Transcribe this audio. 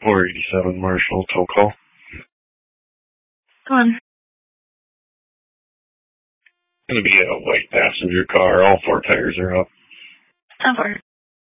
487 Marshall, tow call. Go on. Going to be a white passenger car. All 4 tires are up. How far?